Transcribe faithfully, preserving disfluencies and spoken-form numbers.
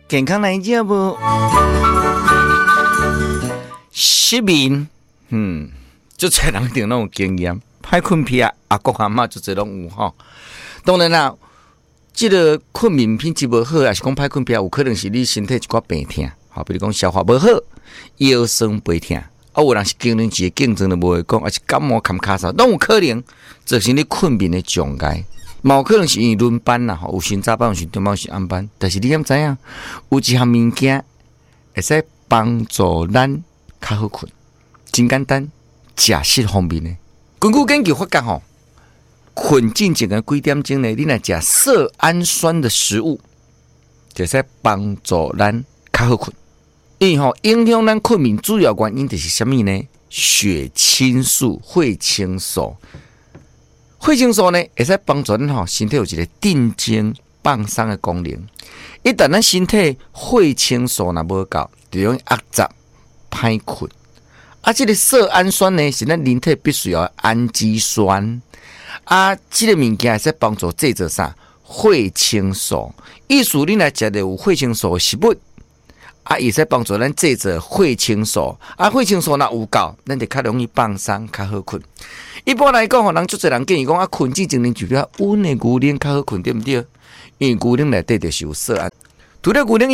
健康来讲不？失眠，嗯，就侪人定那种经验，歹困癖啊，阿公阿嬷就侪拢有吼。当然啦，这个困眠品质无好，也是讲歹困癖，有可能是你身体一寡病痛，好，比如讲消化无好、腰酸背痛，啊，有人是经年期竞争都无会讲，还是感冒坎卡嗽，都有可能造成你困眠的障碍。嘛有可能是因为轮班啦，有时早班，有时中班，有时暗班。但是你敢知影？有一项物件会使帮助咱较好困，真简单，食食方面的。根据研究发觉吼，困进前的几点钟呢？你若食色氨酸的食物，就使帮助咱较好困。因为吼影响咱困眠主要原因就是什么呢？血清素、血清素。血清素呢，会使帮助咱吼身体有一个定睛放松的功能。一旦咱身体血清素若无够，就容易压杂歹困。啊，这个色氨酸呢，是咱人体必须要的氨基酸。啊，这个物件会使帮助制造啥？血清素。意思你若食着有血清素的食物，啊，会使帮助咱制造血清素。啊，血清素若有够，咱就较容易放松，较好困。一般来讲，吼，人足侪人建议讲啊，困之前呢就比较温的牛奶较好困，对不对？因为牛奶内底就是有色胺，除了牛奶。